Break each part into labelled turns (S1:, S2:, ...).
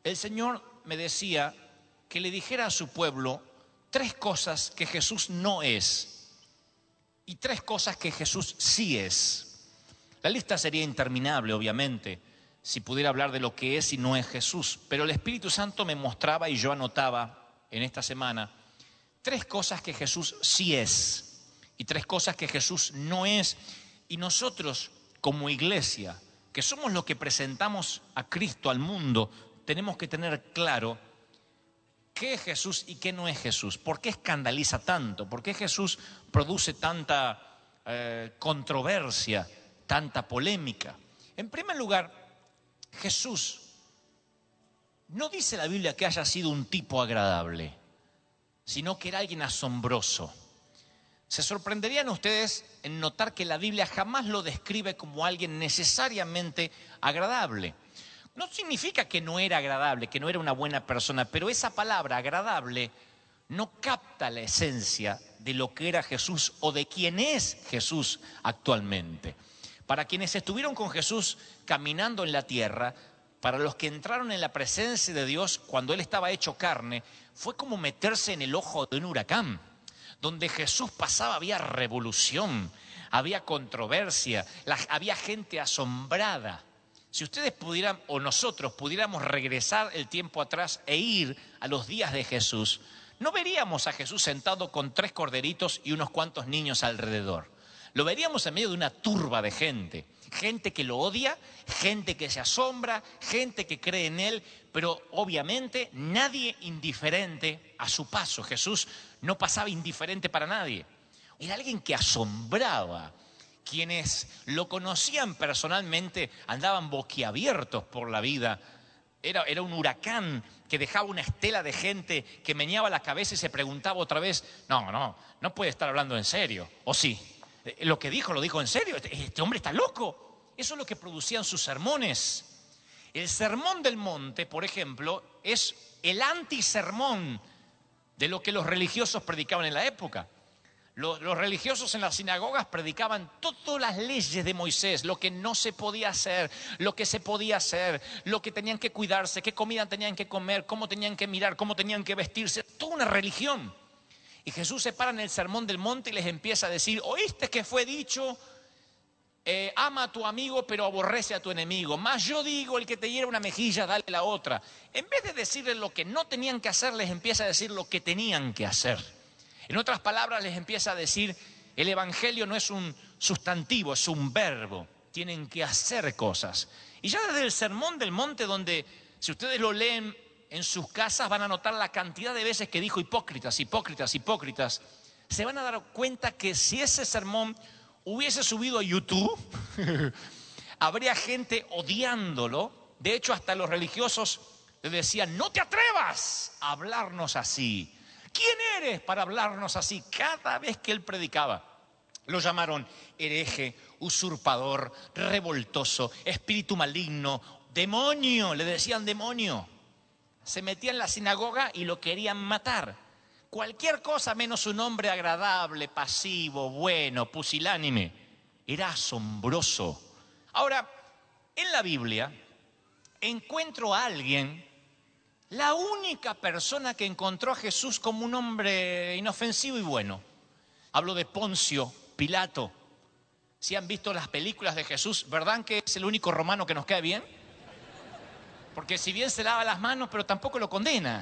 S1: el Señor me decía que le dijera a su pueblo 3 cosas que Jesús no es y 3 cosas que Jesús sí es. La lista sería interminable, obviamente, si pudiera hablar de lo que es y no es Jesús, pero el Espíritu Santo me mostraba y yo anotaba en esta semana 3 cosas que Jesús sí es y 3 cosas que Jesús no es. Y nosotros, como iglesia, que somos los que presentamos a Cristo al mundo, tenemos que tener claro qué es Jesús y qué no es Jesús. ¿Por qué escandaliza tanto? ¿Por qué Jesús produce tanta controversia, tanta polémica? En primer lugar, Jesús no dice la Biblia que haya sido un tipo agradable, sino que era alguien asombroso. Se sorprenderían ustedes en notar que la Biblia jamás lo describe como alguien necesariamente agradable. No significa que no era agradable, que no era una buena persona, pero esa palabra agradable no capta la esencia de lo que era Jesús o de quién es Jesús actualmente. Para quienes estuvieron con Jesús caminando en la tierra, para los que entraron en la presencia de Dios cuando Él estaba hecho carne, fue como meterse en el ojo de un huracán. Donde Jesús pasaba había revolución, había controversia, había gente asombrada. Si ustedes pudieran o nosotros pudiéramos regresar el tiempo atrás e ir a los días de Jesús, no veríamos a Jesús sentado con 3 corderitos y unos cuantos niños alrededor. Lo veríamos en medio de una turba de gente. Gente que lo odia, gente que se asombra, gente que cree en Él, pero obviamente nadie indiferente a su paso. Jesús no pasaba indiferente para nadie. Era alguien que asombraba. Quienes lo conocían personalmente andaban boquiabiertos por la vida. Era un huracán que dejaba una estela de gente que meneaba la cabeza y se preguntaba otra vez, no puede estar hablando en serio, ¿o sí? Lo que dijo, lo dijo en serio, este hombre está loco. Eso es lo que producían sus sermones. El sermón del monte, por ejemplo, es el antisermón de lo que los religiosos predicaban en la época. Los religiosos en las sinagogas predicaban todas las leyes de Moisés, lo que no se podía hacer, lo que se podía hacer, lo que tenían que cuidarse, qué comida tenían que comer, cómo tenían que mirar, cómo tenían que vestirse, toda una religión. Y Jesús se para en el sermón del monte y les empieza a decir, ¿oíste que fue dicho? Ama a tu amigo pero aborrece a tu enemigo. Mas yo digo, el que te hiera una mejilla, dale la otra. En vez de decirles lo que no tenían que hacer, les empieza a decir lo que tenían que hacer. En otras palabras, les empieza a decir, el evangelio no es un sustantivo, es un verbo. Tienen que hacer cosas. Y ya desde el sermón del monte, donde si ustedes lo leen en sus casas, van a notar la cantidad de veces que dijo hipócritas, hipócritas, hipócritas. Se van a dar cuenta que si ese sermón hubiese subido a YouTube, habría gente odiándolo. De hecho, hasta los religiosos le decían, no te atrevas a hablarnos así. ¿Quién eres para hablarnos así? Cada vez que él predicaba, lo llamaron hereje, usurpador, revoltoso, espíritu maligno, demonio, le decían demonio. Se metía en la sinagoga y lo querían matar. Cualquier cosa menos un hombre agradable, pasivo, bueno, pusilánime. Era asombroso. Ahora, en la Biblia encuentro a alguien, la única persona que encontró a Jesús como un hombre inofensivo y bueno. Hablo de Poncio Pilato. Si han visto las películas de Jesús, ¿verdad que es el único romano que nos cae bien? Porque si bien se lava las manos, pero tampoco lo condena.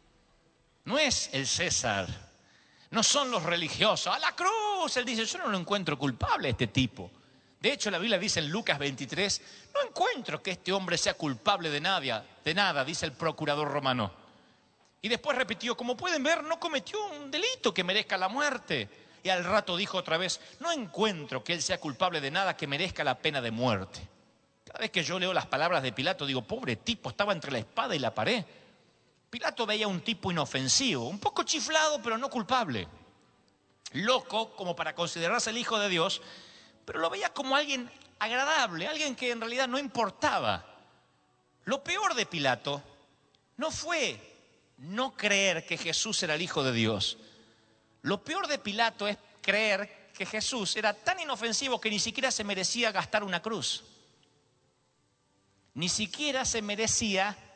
S1: No es el César, no son los religiosos. ¡A la cruz! Él dice, yo no lo encuentro culpable a este tipo. De hecho, la Biblia dice en Lucas 23, no encuentro que este hombre sea culpable de nada, dice el procurador romano. Y después repitió, como pueden ver, no cometió un delito que merezca la muerte. Y al rato dijo otra vez, no encuentro que él sea culpable de nada que merezca la pena de muerte. Cada vez que yo leo las palabras de Pilato, digo, pobre tipo, estaba entre la espada y la pared. Pilato veía un tipo inofensivo, un poco chiflado, pero no culpable. Loco, como para considerarse el hijo de Dios, pero lo veía como alguien agradable, alguien que en realidad no importaba. Lo peor de Pilato no fue no creer que Jesús era el hijo de Dios. Lo peor de Pilato es creer que Jesús era tan inofensivo que ni siquiera se merecía gastar una cruz. Ni siquiera se merecía